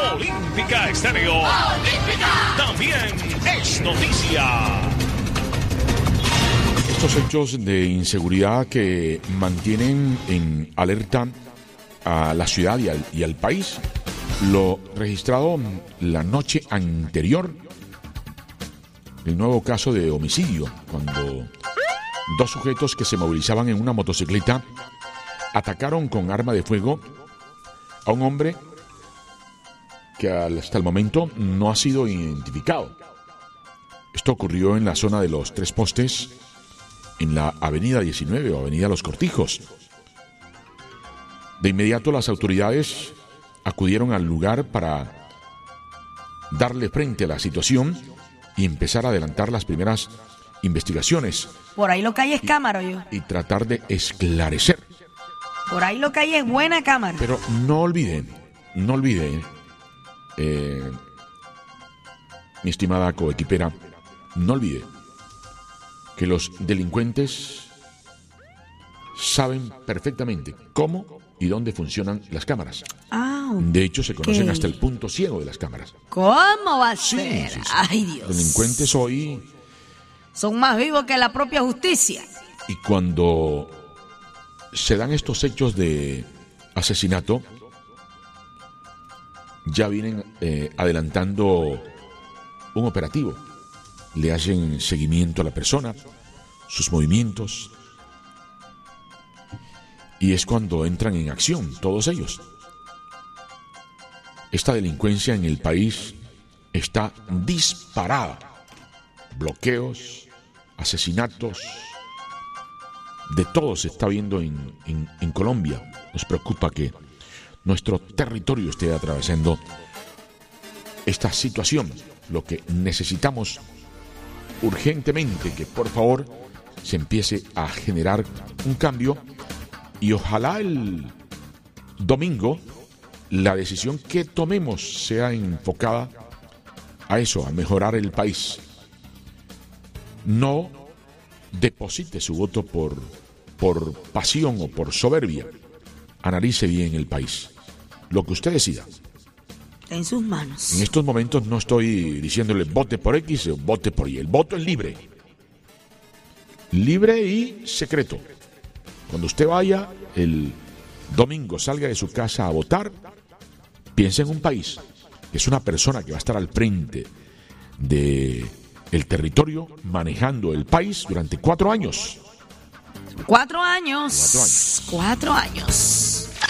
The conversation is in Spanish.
Olímpica Estéreo. ¡Olímpica! También es noticia. Estos hechos de inseguridad que mantienen en alerta a la ciudad y al país, lo registrado la noche anterior, el nuevo caso de homicidio, cuando dos sujetos que se movilizaban en una motocicleta atacaron con arma de fuego a un hombre que hasta el momento no ha sido identificado. Esto ocurrió en la zona de los Tres Postes, en la avenida 19 o avenida Los Cortijos. De inmediato las autoridades acudieron al lugar para darle frente a la situación y empezar a adelantar las primeras investigaciones. Por ahí lo que hay es cámara, yo. Y tratar de esclarecer. Por ahí lo que hay es buena cámara. Pero no olviden, mi estimada coequipera, no olvide que los delincuentes saben perfectamente cómo y dónde funcionan las cámaras. De hecho, se conocen hasta el punto ciego de las cámaras. ¿Cómo va a ser? Sí. Ay, Dios. Los delincuentes hoy son más vivos que la propia justicia. Y cuando se dan estos hechos de asesinato, ya vienen adelantando un operativo. Le hacen seguimiento a la persona, sus movimientos, y es cuando entran en acción todos ellos. Esta delincuencia en el país está disparada. Bloqueos, asesinatos, de todo se está viendo en Colombia. Nos preocupa que nuestro territorio esté atravesando esta situación. Lo que necesitamos urgentemente que por favor se empiece a generar un cambio, y ojalá el domingo la decisión que tomemos sea enfocada a eso, a mejorar el país. No deposite su voto por pasión o por soberbia. Analice bien el país. Lo que usted decida. En sus manos. En estos momentos no estoy diciéndole vote por X o vote por Y. El voto es libre. Libre y secreto. Cuando usted vaya el domingo, salga de su casa a votar, piense en un país, que es una persona que va a estar al frente del territorio, manejando el país durante 4 años. 4 años. 4 años.